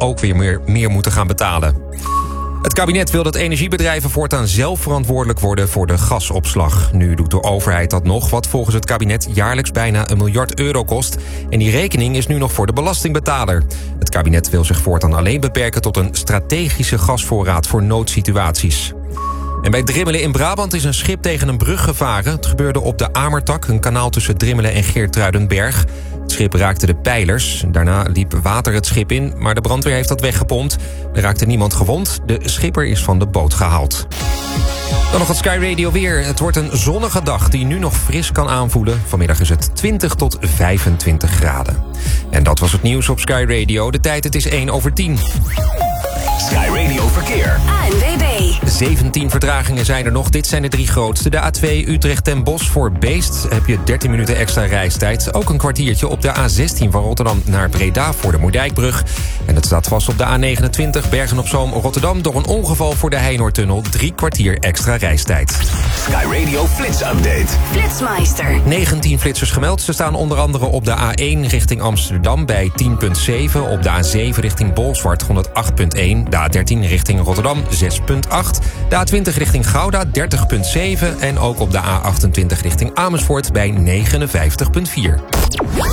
ook weer meer moeten gaan betalen. Het kabinet wil dat energiebedrijven voortaan zelf verantwoordelijk worden voor de gasopslag. Nu doet de overheid dat nog, wat volgens het kabinet jaarlijks bijna €1 miljard kost. En die rekening is nu nog voor de belastingbetaler. Het kabinet wil zich voortaan alleen beperken tot een strategische gasvoorraad voor noodsituaties. En bij Drimmelen in Brabant is een schip tegen een brug gevaren. Het gebeurde op de Amertak, een kanaal tussen Drimmelen en Geertruidenberg. Het schip raakte de pijlers. Daarna liep water het schip in, maar de brandweer heeft dat weggepompt. Er raakte niemand gewond. De schipper is van de boot gehaald. Dan nog het Sky Radio weer. Het wordt een zonnige dag die nu nog fris kan aanvoelen. Vanmiddag is het 20 tot 25 graden. En dat was het nieuws op Sky Radio. De tijd, het is 1:10. Sky Radio Verkeer. ANWB. 17 vertragingen zijn er nog. Dit zijn de 3 grootste. De A2 Utrecht-Den Bosch voor Beest heb je 13 minuten extra reistijd. Ook een kwartiertje op de A16 van Rotterdam naar Breda voor de Moerdijkbrug. En het staat vast op de A29 Bergen-op-Zoom-Rotterdam door een ongeval voor de Heinoortunnel. 3 kwartier extra reistijd. Sky Radio Flits Update. Flitsmeister. 19 flitsers gemeld. Ze staan onder andere op de A1 richting Amsterdam bij 10,7. Op de A7 richting Bolsward 108,1. De A13 richting Rotterdam 6,8. De A20 richting Gouda 30,7. En ook op de A28 richting Amersfoort bij 59,4.